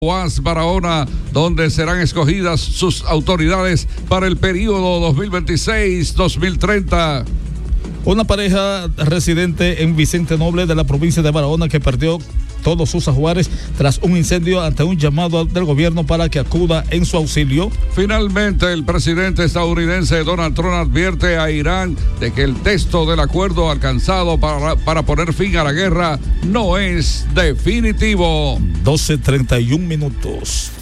UAS Barahona, donde serán escogidas sus autoridades para el periodo 2026-2030. Una pareja residente en Vicente Noble de la provincia de Barahona que perdió todos sus ajuares tras un incendio ante un llamado del gobierno para que acuda en su auxilio. Finalmente, el presidente estadounidense Donald Trump advierte a Irán de que el texto del acuerdo alcanzado para poner fin a la guerra no es definitivo. 12:31.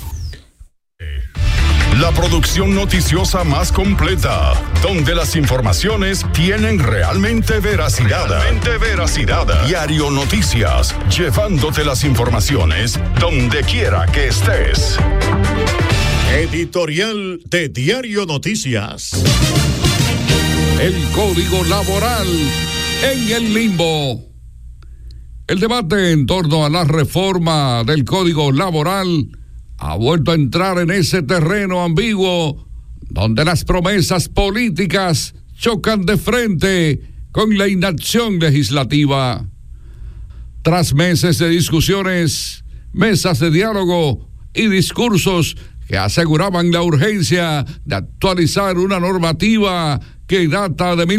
La producción noticiosa más completa, donde las informaciones tienen realmente veracidad. Diario Noticias, llevándote las informaciones donde quiera que estés. Editorial de Diario Noticias. El Código Laboral en el limbo. El debate en torno a la reforma del Código Laboral ha vuelto a entrar en ese terreno ambiguo donde las promesas políticas chocan de frente con la inacción legislativa. Tras meses de discusiones, mesas de diálogo y discursos que aseguraban la urgencia de actualizar una normativa que data de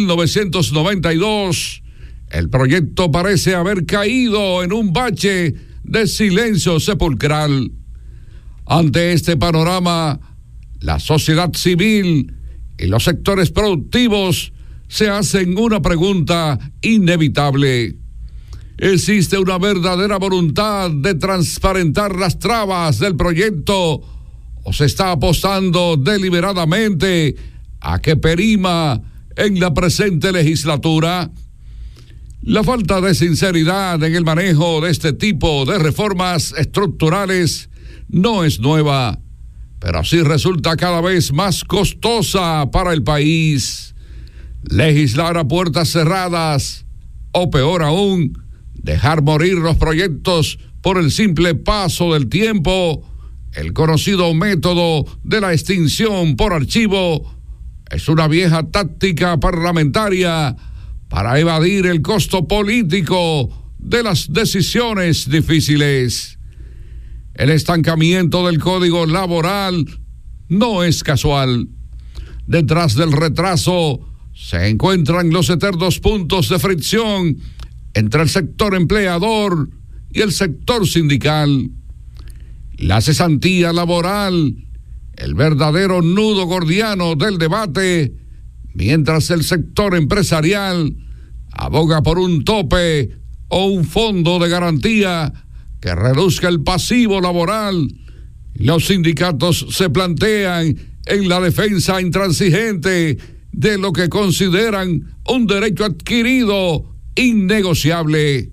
1992, el proyecto parece haber caído en un bache de silencio sepulcral. Ante este panorama, la sociedad civil y los sectores productivos se hacen una pregunta inevitable. ¿Existe una verdadera voluntad de transparentar las trabas del proyecto o se está apostando deliberadamente a que perima en la presente legislatura? La falta de sinceridad en el manejo de este tipo de reformas estructurales no es nueva, pero sí resulta cada vez más costosa para el país. Legislar a puertas cerradas, o peor aún, dejar morir los proyectos por el simple paso del tiempo, el conocido método de la extinción por archivo, es una vieja táctica parlamentaria para evadir el costo político de las decisiones difíciles. El estancamiento del Código Laboral no es casual. Detrás del retraso se encuentran los eternos puntos de fricción entre el sector empleador y el sector sindical. La cesantía laboral, el verdadero nudo gordiano del debate, mientras el sector empresarial aboga por un tope o un fondo de garantía que reduzca el pasivo laboral. Los sindicatos se plantean en la defensa intransigente de lo que consideran un derecho adquirido innegociable.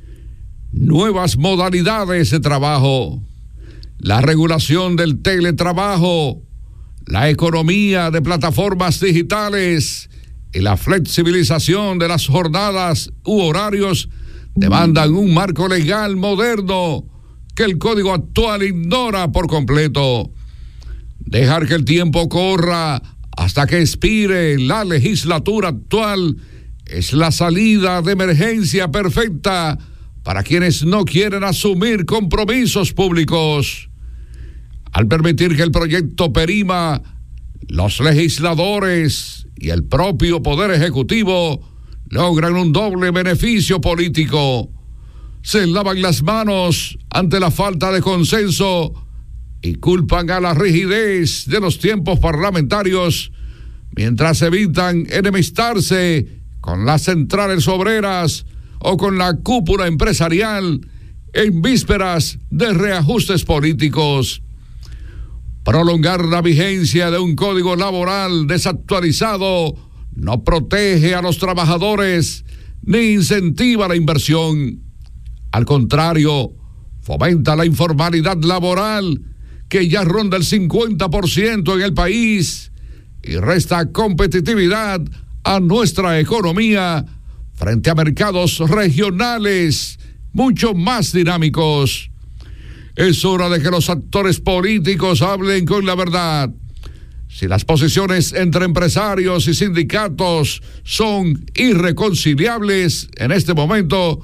Nuevas modalidades de trabajo, la regulación del teletrabajo, la economía de plataformas digitales y la flexibilización de las jornadas u horarios demandan un marco legal moderno que el código actual ignora por completo. Dejar que el tiempo corra hasta que expire la legislatura actual es la salida de emergencia perfecta para quienes no quieren asumir compromisos públicos. Al permitir que el proyecto perima, los legisladores y el propio Poder Ejecutivo logran un doble beneficio político. Se lavan las manos ante la falta de consenso y culpan a la rigidez de los tiempos parlamentarios, mientras evitan enemistarse con las centrales obreras o con la cúpula empresarial en vísperas de reajustes políticos. Prolongar la vigencia de un código laboral desactualizado no protege a los trabajadores ni incentiva la inversión. Al contrario, fomenta la informalidad laboral que ya ronda el 50% en el país y resta competitividad a nuestra economía frente a mercados regionales mucho más dinámicos. Es hora de que los actores políticos hablen con la verdad. Si las posiciones entre empresarios y sindicatos son irreconciliables en este momento,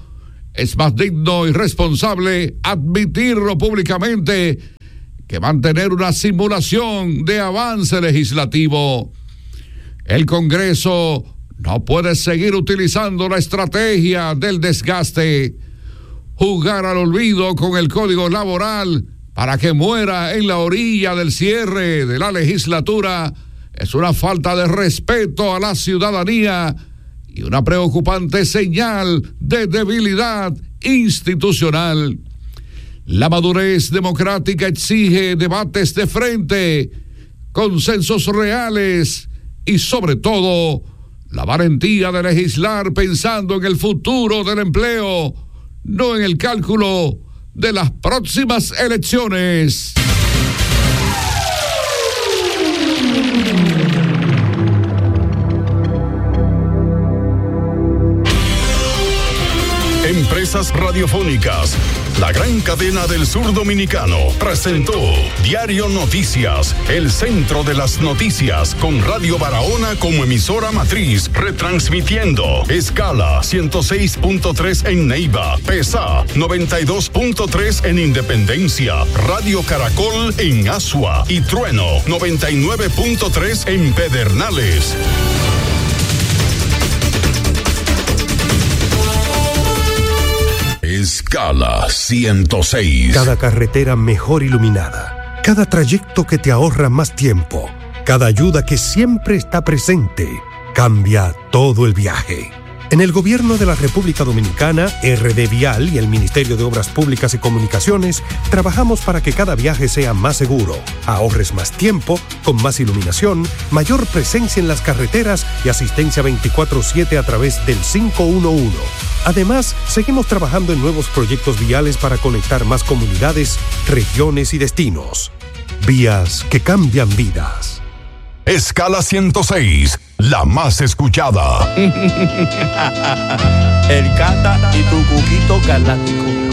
es más digno y responsable admitirlo públicamente que mantener una simulación de avance legislativo. El Congreso no puede seguir utilizando la estrategia del desgaste, jugar al olvido con el Código Laboral para que muera en la orilla del cierre de la legislatura. Es una falta de respeto a la ciudadanía y una preocupante señal de debilidad institucional. La madurez democrática exige debates de frente, consensos reales y, sobre todo, la valentía de legislar pensando en el futuro del empleo, no en el cálculo de las próximas elecciones. Empresas Radiofónicas, la gran cadena del sur dominicano, presentó Diario Noticias, el centro de las noticias, con Radio Barahona como emisora matriz, retransmitiendo Escala 106.3 en Neiva, PESA 92.3 en Independencia, Radio Caracol en Asua y Trueno 99.3 en Pedernales. Escala 106. Cada carretera mejor iluminada, cada trayecto que te ahorra más tiempo, cada ayuda que siempre está presente, cambia todo el viaje. En el Gobierno de la República Dominicana, RD Vial y el Ministerio de Obras Públicas y Comunicaciones trabajamos para que cada viaje sea más seguro, ahorres más tiempo, con más iluminación, mayor presencia en las carreteras y asistencia 24/7 a través del 511. Además, seguimos trabajando en nuevos proyectos viales para conectar más comunidades, regiones y destinos. Vías que cambian vidas. Escala 106, la más escuchada. El Cata y tu cuquito galáctico.